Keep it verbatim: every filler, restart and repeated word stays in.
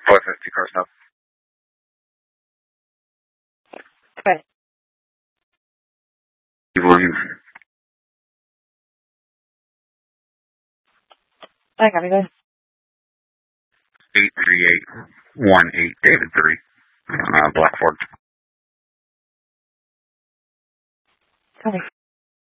four fifty car stop. Okay. Williams. I got it, guys. eight three eight one eight David three. Uh, Blackford. Copy.